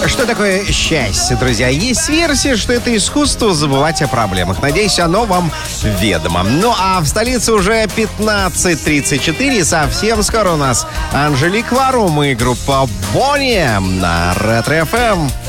Что такое счастье, друзья? Есть версия, что это искусство забывать о проблемах. Надеюсь, оно вам ведомо. Ну, а в столице уже 15:34. Совсем скоро у нас Анжелик Варум и группа Бонни на Ретро FM.